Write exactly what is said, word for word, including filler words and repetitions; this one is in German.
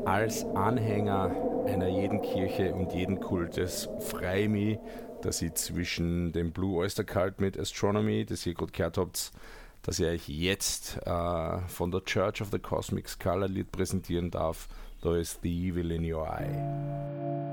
Als Anhänger einer jeden Kirche und jeden Kultes freue ich mich, dass ich zwischen dem Blue Oyster Cult mit Astronomy, das ihr gerade gehört habt, dass ich euch jetzt äh, von der Church of the Cosmic Skull ein Lied präsentieren darf. Da ist The Evil in Your Eye.